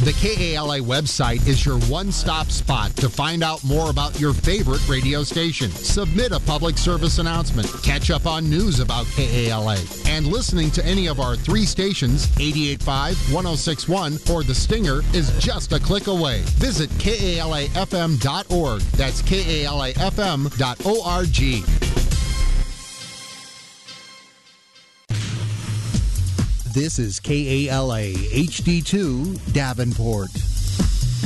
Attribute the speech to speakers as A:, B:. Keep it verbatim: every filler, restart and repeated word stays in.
A: The K A L A website is your one-stop spot to find out more about your favorite radio station. Submit a public service announcement, catch up on news about K A L A, and listening to any of our three stations, eighty-eight point five, one oh six point one, or The Stinger, is just a click away. Visit K A L A F M dot org. That's K A L A F M dot org. This is K A L A H D two Davenport.